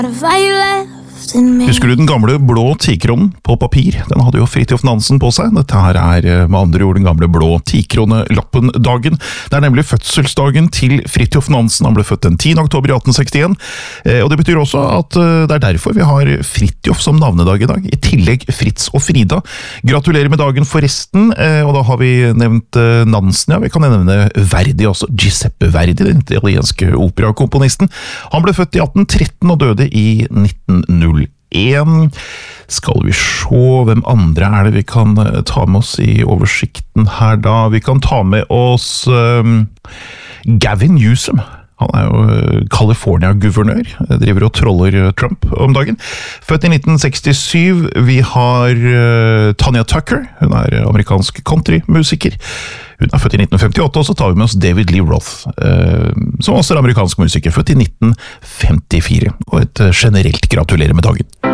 Husker du den gamle blå tikronen på papir? Den hadde jo Fridtjof Nansen på seg. Dette her med andre ord den gamle blå tikrone-lappen-dagen. Det nemlig fødselsdagen til Fridtjof Nansen. Han ble født den 10. oktober 1861. Og det betyr også at det derfor vi har Fridtjof som navnedag i dag. I tillegg Fritz og Frida. Gratulerer med dagen forresten. Og da har vi nevnt Nansen, ja. Vi kan nevne Verdi også. Giuseppe Verdi, den italienske operakomponisten. Han ble født i 1813 og døde i 1901. Skal vi se hvem andre det vi kan ta med oss i oversikten her da. Vi kan ta med oss Gavin Newsom. Han jo California-guvernør, driver og troller Trump om dagen. Født i 1967, vi har Tanya Tucker, hun amerikansk countrymusiker. Hun født i 1958, og så tar vi med oss David Lee Roth, som også amerikansk musiker, født i 1954. Og et generelt gratulerer med dagen.